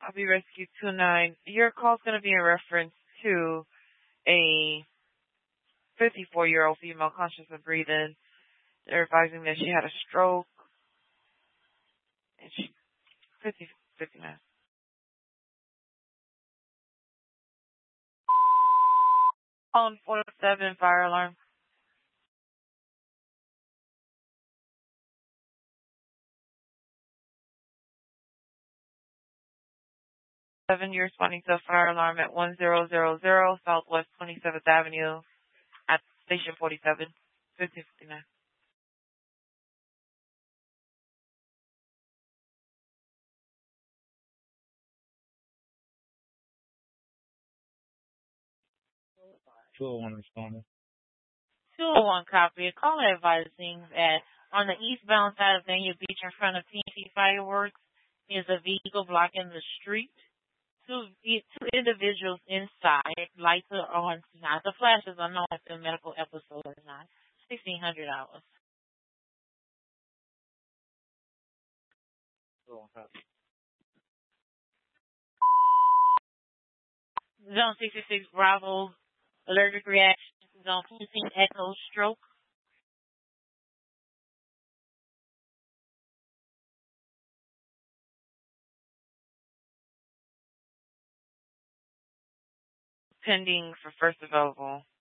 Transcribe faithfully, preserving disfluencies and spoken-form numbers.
I'll be rescue two nine. Your call's going to be in reference to a fifty-four-year-old female conscious of breathing. They're advising that she had a stroke. And she, fifty, fifty-nine. On four seven fire alarm. Seven, you're responding to a fire alarm at one zero zero zero Southwest twenty-seventh Avenue at Station forty-seven, fifteen fifty-nine. two oh one responding. two oh one copy. A caller advising that on the eastbound side of Dania Beach in front of T N T Fireworks is a vehicle blocking the street. Two, two individuals inside. Lights are on tonight. The flashes are known if the medical episode or not. sixteen hundred hours. two oh one copy. Zone sixty-six Bravo. Allergic reaction. Zone fifteen Echo stroke. Pending for first available.